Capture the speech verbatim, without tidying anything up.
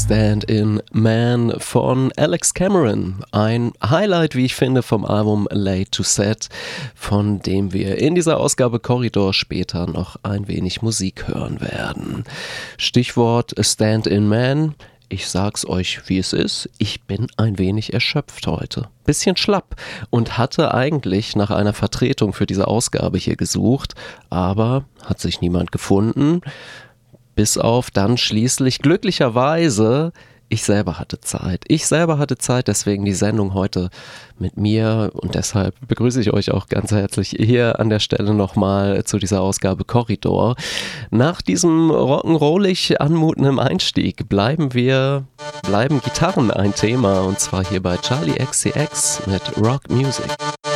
Stand-in Man von Alex Cameron. Ein Highlight, wie ich finde, vom Album Late to Set, von dem wir in dieser Ausgabe Korridor später noch ein wenig Musik hören werden. Stichwort Stand-in Man. Ich sag's euch, wie es ist. Ich bin ein wenig erschöpft heute. Bisschen schlapp und hatte eigentlich nach einer Vertretung für diese Ausgabe hier gesucht, aber hat sich niemand gefunden. Bis auf dann schließlich glücklicherweise, ich selber hatte Zeit. Ich selber hatte Zeit, deswegen die Sendung heute mit mir und deshalb begrüße ich euch auch ganz herzlich hier an der Stelle nochmal zu dieser Ausgabe Korridor. Nach diesem rock'n'rollig anmutenden Einstieg bleiben wir, bleiben Gitarren ein Thema und zwar hier bei Charlie X C X mit Rock Music.